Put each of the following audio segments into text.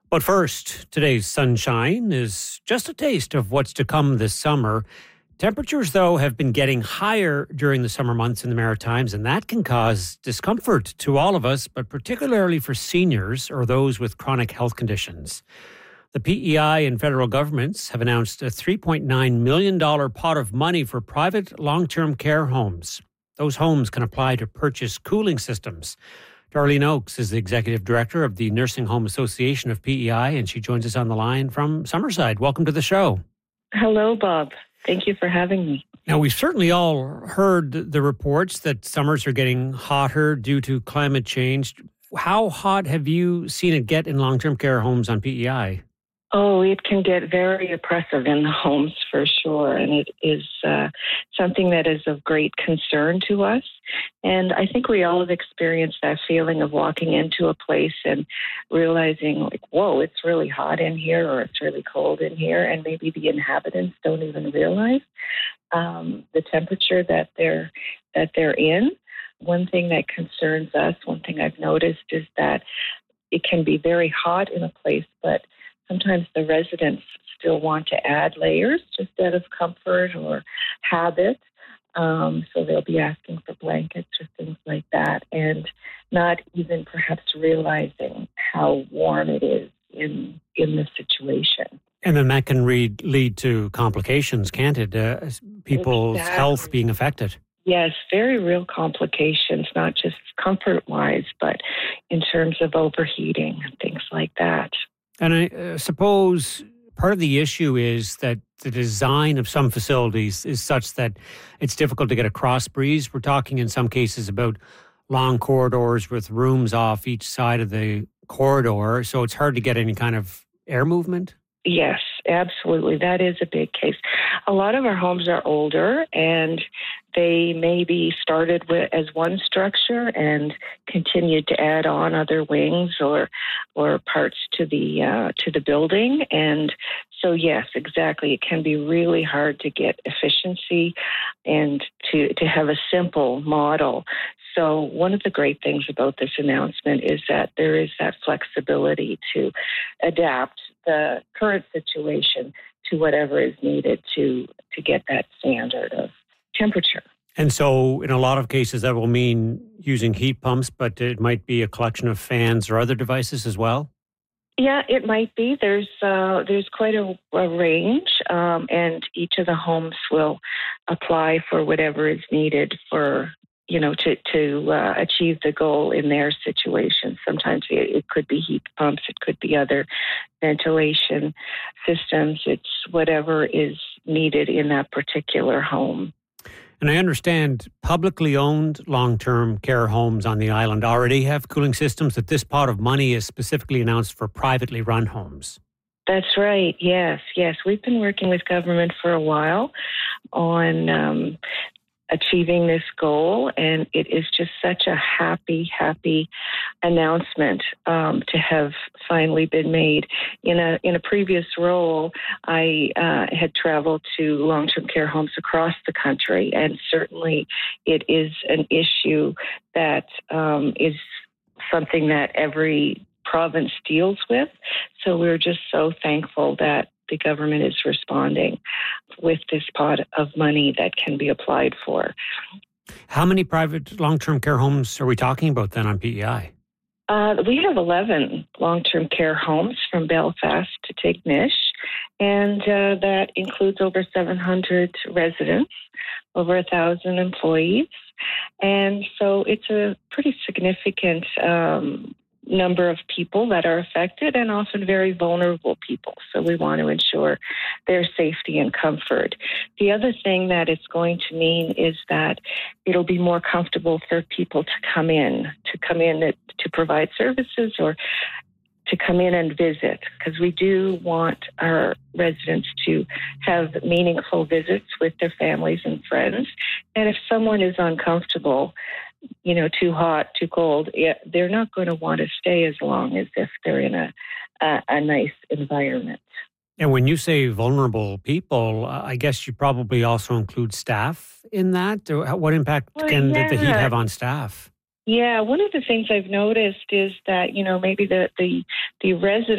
But first, today's sunshine is just a taste of what's to come this summer. Temperatures, though, have been getting higher during the summer months in the Maritimes, and that can cause discomfort to all of us, but particularly for seniors or those with chronic health conditions. The PEI and federal governments have announced a $3.9 million pot of money for private long-term care homes. Those homes can apply to purchase cooling systems. Darlene Oakes is the executive director of the Nursing Home Association of PEI, and she joins us on the line from Summerside. Welcome to the show. Hello, Bob. Thank you for having me. Now, we've certainly all heard the reports that summers are getting hotter due to climate change. How hot have you seen it get in long-term care homes on PEI? Oh, it can get very oppressive in the homes for sure. And it is something that is of great concern to us. And I think we all have experienced that feeling of walking into a place and realizing, like, whoa, it's really hot in here or it's really cold in here. And maybe the inhabitants don't even realize the temperature that they're in. One thing that concerns us, one thing I've noticed is that it can be very hot in a place, but sometimes the residents still want to add layers just out of comfort or habit. So they'll be asking for blankets or things like that, and not even perhaps realizing how warm it is in the situation. And then that can lead to complications, can't it? People's health being affected. Yes, very real complications, not just comfort-wise, but in terms of overheating and things like that. And I suppose part of the issue is that the design of some facilities is such that it's difficult to get a cross breeze. We're talking in some cases about long corridors with rooms off each side of the corridor, so it's hard to get any kind of air movement. Yes, absolutely. That is a big case. A lot of our homes are older, and they maybe started as one structure and continued to add on other wings or parts to the building. And so, yes, exactly. It can be really hard to get efficiency and to have a simple model. So one of the great things about this announcement is that there is that flexibility to adapt the current situation to whatever is needed to get that standard of temperature. And so in a lot of cases that will mean using heat pumps, but it might be a collection of fans or other devices as well? Yeah, it might be. There's quite a range, and each of the homes will apply for whatever is needed for to achieve the goal in their situation. Sometimes it could be heat pumps, it could be other ventilation systems. It's whatever is needed in that particular home. And I understand publicly owned long-term care homes on the island already have cooling systems, that this pot of money is specifically announced for privately run homes. That's right. Yes. We've been working with government for a while on achieving this goal, and it is just such a happy announcement to have finally been made. In a previous role, I had traveled to long-term care homes across the country, and certainly it is an issue that is something that every province deals with. So we're just so thankful that the government is responding with this pot of money that can be applied for. How many private long-term care homes are we talking about then on PEI? We have 11 long-term care homes from Belfast to Tignish, and that includes over 700 residents, over 1,000 employees. And so it's a pretty significant number of people that are affected, and often very vulnerable people. So we want to ensure their safety and comfort. The other thing that it's going to mean is that it'll be more comfortable for people to come in to provide services or to come in and visit, because we do want our residents to have meaningful visits with their families and friends. And if someone is uncomfortable, too hot, too cold, they're not going to want to stay as long as if they're in a nice environment. And when you say vulnerable people, I guess you probably also include staff in that. What impact can the heat have on staff? Yeah, one of the things I've noticed is that, maybe the residents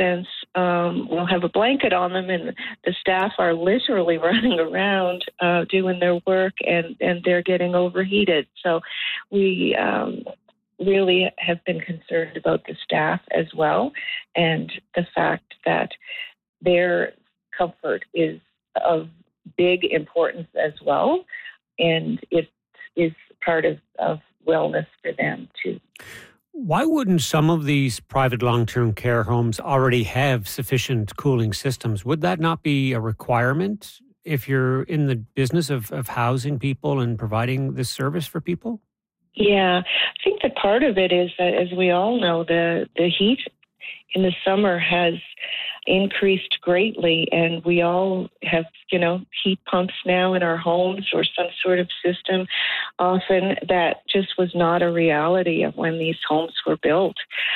will have a blanket on them, and the staff are literally running around doing their work, and they're getting overheated. So we really have been concerned about the staff as well, and the fact that their comfort is of big importance as well, and it is part of wellness for them too. Why wouldn't some of these private long-term care homes already have sufficient cooling systems? Would that not be a requirement if you're in the business of housing people and providing this service for people? Yeah, I think that part of it is that, as we all know, the heat in the summer has increased greatly, and we all have, heat pumps now in our homes or some sort of system. Often that just was not a reality of when these homes were built.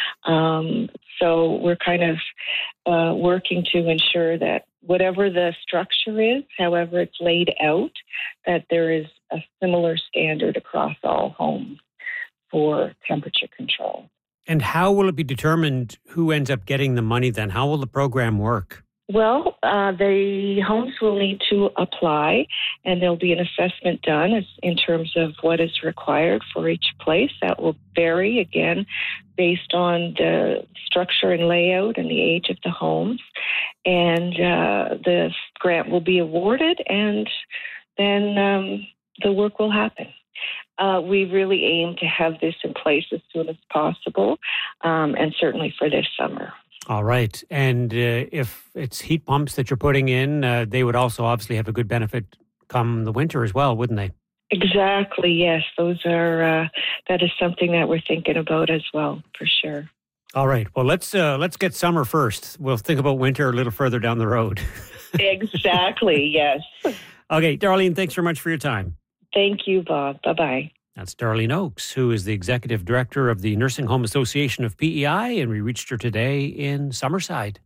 So we're kind of working to ensure that whatever the structure is, however it's laid out, that there is a similar standard across all homes for temperature control. And how will it be determined who ends up getting the money then? How will the program work? Well, the homes will need to apply, and there'll be an assessment done in terms of what is required for each place. That will vary, again, based on the structure and layout and the age of the homes. And the grant will be awarded, and then the work will happen. We really aim to have this in place as soon as possible, and certainly for this summer. All right. And if it's heat pumps that you're putting in, they would also obviously have a good benefit come the winter as well, wouldn't they? Exactly, yes. Those are that is something that we're thinking about as well, for sure. All right. Well, let's get summer first. We'll think about winter a little further down the road. Exactly, yes. Okay, Darlene, thanks very much for your time. Thank you, Bob. Bye-bye. That's Darlene Oakes, who is the Executive Director of the Nursing Home Association of PEI, and we reached her today in Summerside.